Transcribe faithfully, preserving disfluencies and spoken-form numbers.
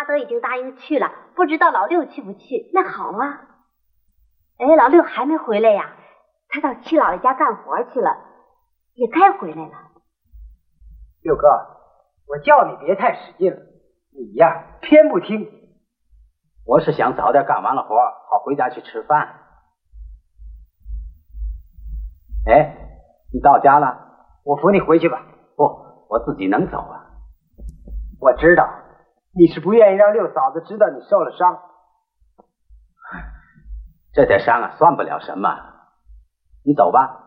德已经答应去了，不知道老六去不去。那好啊。哎，老六还没回来呀？他到七姥姥家干活去了，也该回来了。 六哥，我叫你别太使劲了，你呀偏不听。 我是想早点干完了活，好回家去吃饭。哎，你到家了？ 我扶你回去吧。 不，我自己能走啊。 我知道，你是不愿意让六嫂子知道你受了伤。 这点伤啊，算不了什么。你走吧。